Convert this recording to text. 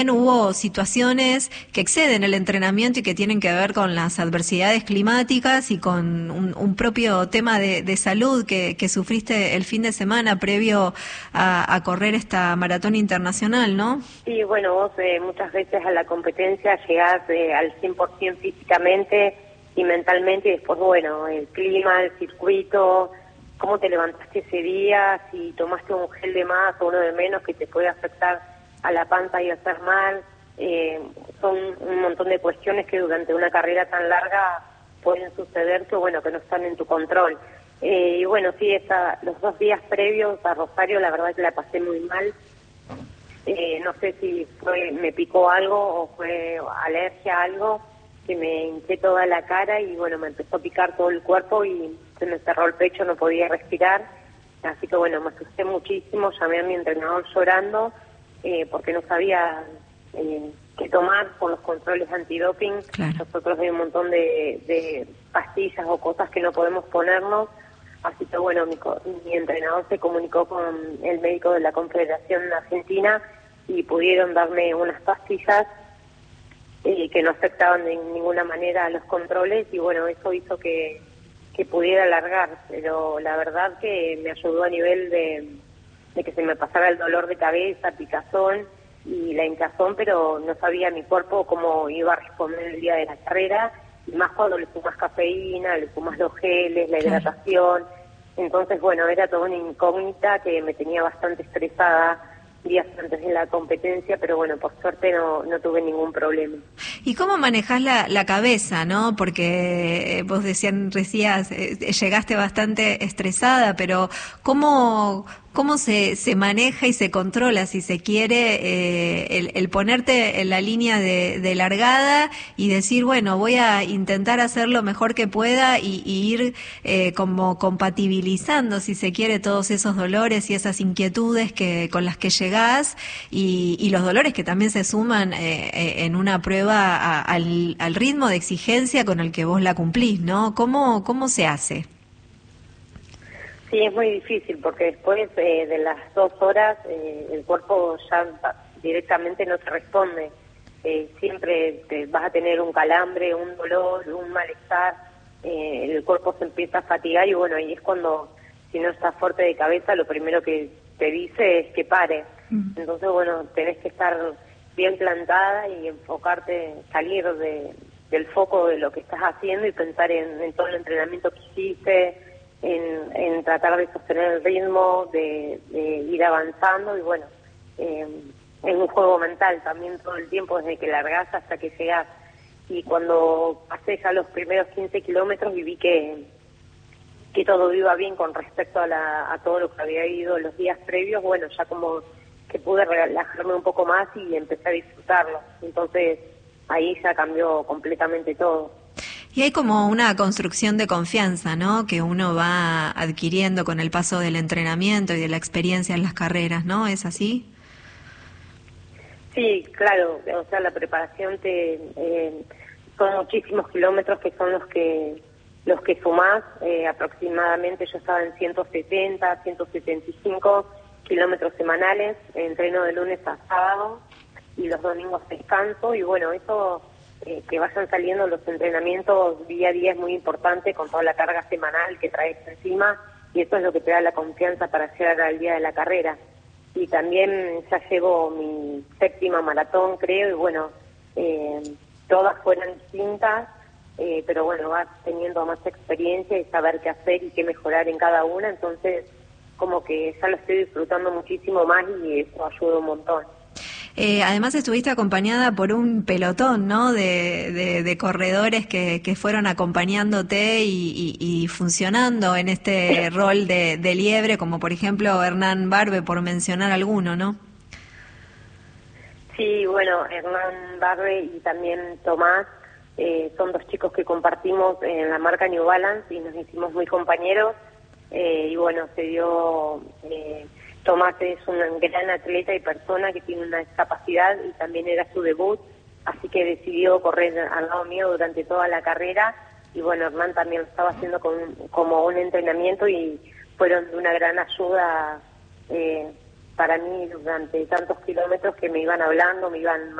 Hubo situaciones que exceden el entrenamiento y que tienen que ver con las adversidades climáticas y con un propio tema de salud que sufriste el fin de semana previo a correr esta maratón internacional, ¿no? Sí, bueno, vos muchas veces a la competencia llegás al 100% físicamente y mentalmente, y después, bueno, el clima, el circuito, cómo te levantaste ese día, si tomaste un gel de más o uno de menos que te puede afectar a la panza y hacer mal, son un montón de cuestiones que durante una carrera tan larga pueden suceder que, bueno, que no están en tu control. Y bueno, sí, los 2 días previos a Rosario, la verdad que la pasé muy mal. No sé si me picó algo o fue alergia a algo, que me hinché toda la cara y bueno, me empezó a picar todo el cuerpo y se me cerró el pecho, no podía respirar. Así que bueno, me asusté muchísimo, llamé a mi entrenador llorando porque no sabía qué tomar con los controles antidoping. Claro. Nosotros hay un montón de pastillas o cosas que no podemos ponernos. Así que bueno, mi entrenador se comunicó con el médico de la Confederación Argentina y pudieron darme unas pastillas que no afectaban de ninguna manera a los controles y bueno, eso hizo que pudiera alargar, pero la verdad que me ayudó a nivel de que se me pasara el dolor de cabeza, picazón y la hinchazón, pero no sabía mi cuerpo cómo iba a responder el día de la carrera, y más cuando le sumas cafeína, le sumas los geles, la hidratación. Entonces, bueno, era toda una incógnita que me tenía bastante estresada días antes de la competencia, pero bueno, por suerte no tuve ningún problema. ¿Y cómo manejás la cabeza, no? Porque vos decías, llegaste bastante estresada, pero ¿cómo se maneja y se controla, si se quiere, el ponerte en la línea de largada y decir, bueno, voy a intentar hacer lo mejor que pueda y ir como compatibilizando, si se quiere, todos esos dolores y esas inquietudes con las que llegás y los dolores que también se suman en una prueba al ritmo de exigencia con el que vos la cumplís, ¿no? ¿Cómo se hace? Sí, es muy difícil porque después de las 2 horas el cuerpo ya directamente no te responde. Siempre vas a tener un calambre, un dolor, un malestar, el cuerpo se empieza a fatigar y bueno, ahí es cuando, si no estás fuerte de cabeza, lo primero que te dice es que pare. Entonces, bueno, tenés que estar bien plantada y enfocarte, salir del foco de lo que estás haciendo y pensar en todo el entrenamiento que hiciste, en tratar de sostener el ritmo, de ir avanzando y bueno, es un juego mental también todo el tiempo desde que largás hasta que llegás. Y cuando pasé ya los primeros 15 kilómetros y vi que todo iba bien con respecto a todo lo que había ido los días previos, bueno, ya como que pude relajarme un poco más y empecé a disfrutarlo. Entonces ahí ya cambió completamente todo. Y hay como una construcción de confianza, ¿no? Que uno va adquiriendo con el paso del entrenamiento y de la experiencia en las carreras, ¿no? ¿Es así? Sí, claro. O sea, la preparación son muchísimos kilómetros que son los que sumás. Aproximadamente yo estaba en 170, 175 kilómetros semanales. Entreno de lunes a sábado y los domingos descanso. Y bueno, eso... que vayan saliendo los entrenamientos día a día es muy importante con toda la carga semanal que traes encima y eso es lo que te da la confianza para llegar al día de la carrera. Y también ya llevo mi 7ª maratón, creo, y bueno, todas fueron distintas, pero bueno, vas teniendo más experiencia y saber qué hacer y qué mejorar en cada una, entonces como que ya lo estoy disfrutando muchísimo más y eso ayuda un montón. Además estuviste acompañada por un pelotón, ¿no? De corredores que fueron acompañándote y funcionando en este rol de liebre, como por ejemplo Hernán Barbe, por mencionar alguno, ¿no? Sí, bueno, Hernán Barbe y también Tomás son 2 chicos que compartimos en la marca New Balance y nos hicimos muy compañeros y bueno, se dio... Tomás es un gran atleta y persona que tiene una discapacidad y también era su debut, así que decidió correr al lado mío durante toda la carrera y bueno, Hernán también lo estaba haciendo como un entrenamiento y fueron de una gran ayuda para mí durante tantos kilómetros que me iban hablando, me iban